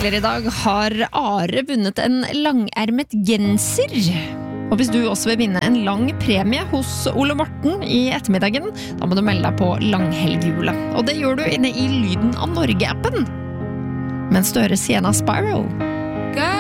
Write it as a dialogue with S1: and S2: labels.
S1: tidligere i dag har Are vunnet en langermet genser. Og hvis du også vil vinne en lang premie hos Ole Morten i ettermiddagen, da må du melde deg på Langhelghjulet. Og det gjør du inne i Lyden av Norge-appen. Mens du hører Sienna Spiral.